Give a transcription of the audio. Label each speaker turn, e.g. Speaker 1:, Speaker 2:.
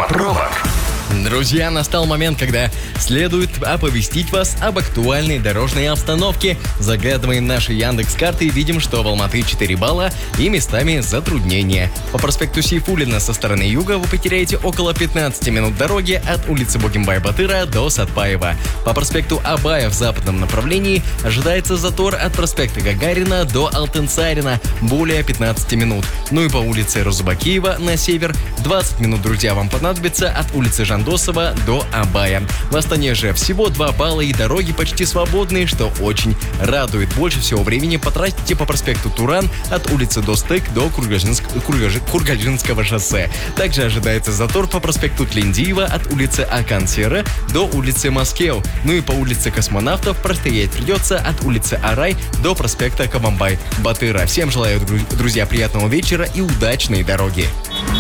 Speaker 1: пробок.
Speaker 2: Друзья, настал момент, когда следует оповестить вас об актуальной дорожной обстановке. Заглядываем в наши Яндекс.Карты и видим, что в Алматы 4 балла и местами затруднения. По проспекту Сейфуллина со стороны юга вы потеряете около 15 минут дороги от улицы Богимбая-Батыра до Сатпаева. По проспекту Абая в западном направлении ожидается затор от проспекта Гагарина до Алтынсарина более 15 минут. Ну и по улице Розыбакиева на север 20 минут, друзья, вам понадобится от улицы Жандосова до Абая. В Астане же всего 2 балла и дороги почти свободные, что очень радует. Больше всего времени потратите по проспекту Туран от улицы Достык до Кургальжинского шоссе. Также ожидается затор по проспекту Тлендиева от улицы Акансера до улицы Маскеу. Ну и по улице Космонавтов простоять придется от улицы Арай до проспекта Кабамбай-Батыра. Всем желаю, друзья, приятного вечера и удачной дороги.